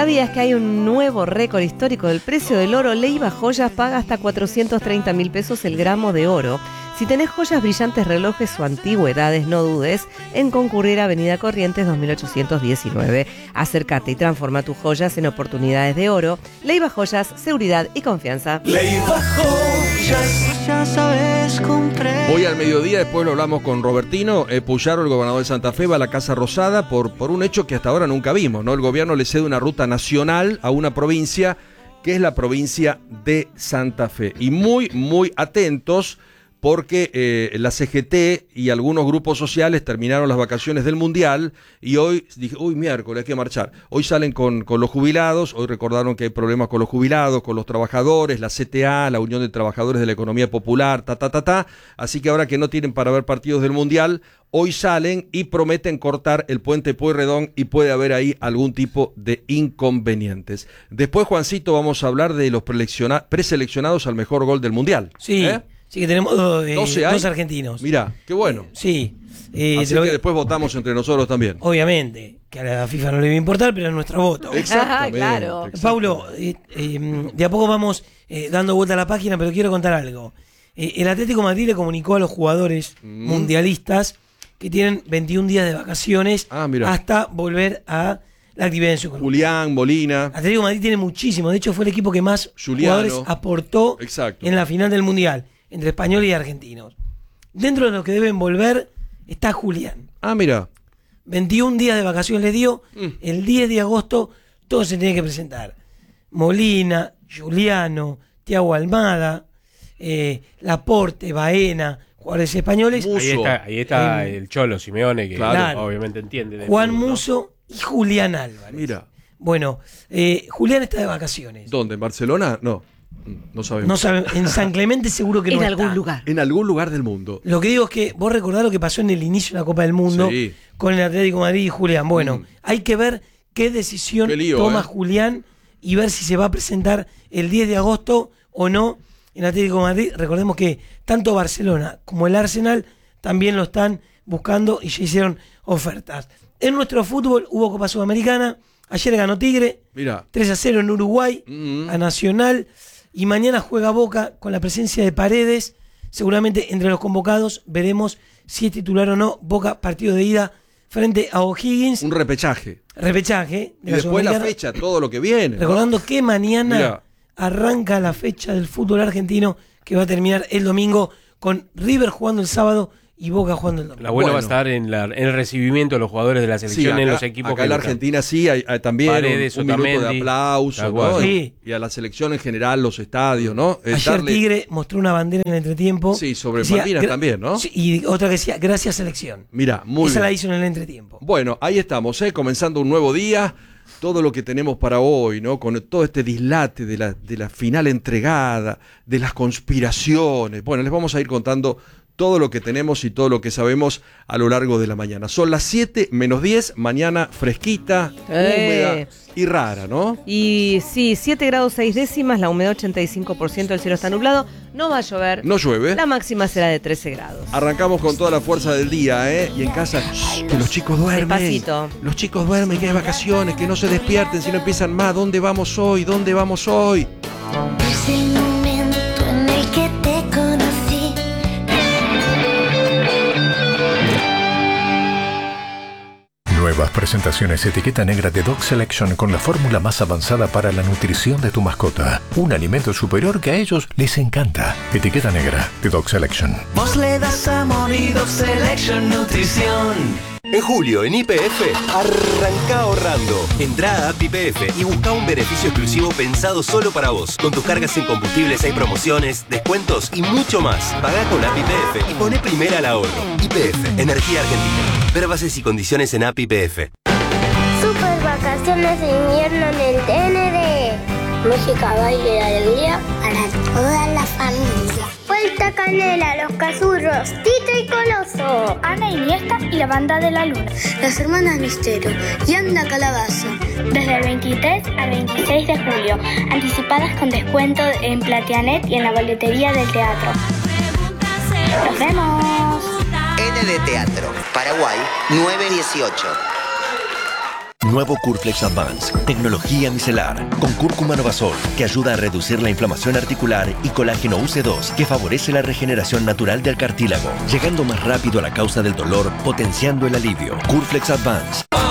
¿Sabías que hay un nuevo récord histórico del precio del oro? Leiva Joyas paga hasta 430.000 pesos el gramo de oro. Si tenés joyas, brillantes, relojes o antigüedades, no dudes en concurrir a Avenida Corrientes 2819. Acércate y transforma tus joyas en oportunidades de oro. Leiva Joyas, seguridad y confianza. Leiva Joyas, ya sabes comprar. Hoy al mediodía, después lo hablamos con Robertino, Puyaro, el gobernador de Santa Fe, va a la Casa Rosada por un hecho que hasta ahora nunca vimos, ¿no? El gobierno le cede una ruta nacional a una provincia que es la provincia de Santa Fe. Y muy atentos, porque la CGT y algunos grupos sociales terminaron las vacaciones del Mundial y hoy dije, miércoles hay que marchar. Hoy salen con los jubilados, hoy recordaron que hay problemas con los jubilados, con los trabajadores, la CTA, la Unión de Trabajadores de la Economía Popular, así que ahora que no tienen para ver partidos del Mundial, hoy salen y prometen cortar el puente Pueyrredón y puede haber ahí algún tipo de inconvenientes. Después, Juancito, vamos a hablar de los preseleccionados al mejor gol del Mundial. Sí. Sí, que tenemos dos argentinos. Mirá, qué bueno. Sí. Así que después votamos entre nosotros también. Obviamente, que a la FIFA no le va a importar, pero es nuestro voto. Exactamente. Claro. Paulo, de a poco vamos dando vuelta a la página, pero quiero contar algo. El Atlético de Madrid le comunicó a los jugadores mundialistas que tienen 21 días de vacaciones hasta volver a la actividad en su club. Julián, Molina. Atlético de Madrid tiene muchísimo. De hecho, fue el equipo que más jugadores aportó en la final del Mundial, entre españoles y argentinos. Dentro de los que deben volver está Julián. Mira. 21 días de vacaciones le dio. El 10 de agosto todos se tienen que presentar. Molina, Juliano, Thiago Almada, Laporte, Baena, jugadores españoles. Ahí está el Cholo Simeone, que obviamente entiende. Juan Musso y Julián Álvarez. Mira. Bueno, Julián está de vacaciones. ¿Dónde? ¿En Barcelona? No sabemos. No sabemos. En San Clemente seguro que no está. En algún lugar. En algún lugar del mundo. Lo que digo es que vos recordás lo que pasó en el inicio de la Copa del Mundo con el Atlético de Madrid y Julián. Bueno, hay que ver qué decisión toma Julián y ver si se va a presentar el 10 de agosto o no en Atlético de Madrid. Recordemos que tanto Barcelona como el Arsenal también lo están buscando y ya hicieron ofertas. En nuestro fútbol hubo Copa Sudamericana. Ayer ganó Tigre, 3-0 en Uruguay, a Nacional. Y mañana juega Boca con la presencia de Paredes. Seguramente entre los convocados veremos si es titular o no. Boca, partido de ida frente a O'Higgins. Un repechaje. Y después la fecha, todo lo que viene. Recordando que mañana arranca la fecha del fútbol argentino, que va a terminar el domingo con River jugando el sábado y Boca jugando el domingo. La buena va a estar en el recibimiento de los jugadores de la selección, en los equipos acá en la Argentina hay también Paredes, un minuto de aplauso, ¿no? Y a la selección en general, los estadios, ¿no? Ayer Tigre mostró una bandera en el entretiempo. Sí, sobre Malvinas también, ¿no? Sí, y otra que decía, gracias selección. Mirá, muy Esa bien. la hizo en el entretiempo. Bueno, ahí estamos, comenzando un nuevo día. Todo lo que tenemos para hoy, ¿no? Con todo este dislate de la final entregada, de las conspiraciones. Bueno, les vamos a ir contando todo lo que tenemos y todo lo que sabemos a lo largo de la mañana. Son las 7:10, mañana fresquita, húmeda y rara, ¿no? Y sí, 7 grados 6 décimas, la humedad 85%, el cielo está nublado, no va a llover. No llueve. La máxima será de 13 grados. Arrancamos con toda la fuerza del día, y en casa, que los chicos duermen. Despacito. Los chicos duermen, que hay vacaciones, que no se despierten, si no empiezan más. ¿Dónde vamos hoy? ¿Dónde vamos hoy? Es el momento en el que te conocí. Nuevas presentaciones etiqueta negra de Dog Selection con la fórmula más avanzada para la nutrición de tu mascota. Un alimento superior que a ellos les encanta. Etiqueta negra de Dog Selection. Vos le das amor y Dog Selection Nutrición. En julio, en YPF, arranca ahorrando. Entrá a App YPF y busca un beneficio exclusivo pensado solo para vos. Con tus cargas en combustibles hay promociones, descuentos y mucho más. Pagá con App YPF y poné primera al ahorro. YPF, Energía Argentina. Ver bases y condiciones en App YPF. Super vacaciones de invierno en el TND. Música, baile y alegría para toda la familia. Vuelta Canela, Los Cazurros, Tito y Coloso, Ana Iniesta y la Banda de la Luna, Las Hermanas Misterio y Anda Calabaza. Desde el 23 al 26 de julio, anticipadas con descuento en Platianet y en la boletería del teatro. ¡Nos vemos! ND Teatro, Paraguay 918. Nuevo Curflex Advance, tecnología micelar, con cúrcuma Novasol, que ayuda a reducir la inflamación articular, y colágeno UC2, que favorece la regeneración natural del cartílago, llegando más rápido a la causa del dolor, potenciando el alivio. Curflex Advance,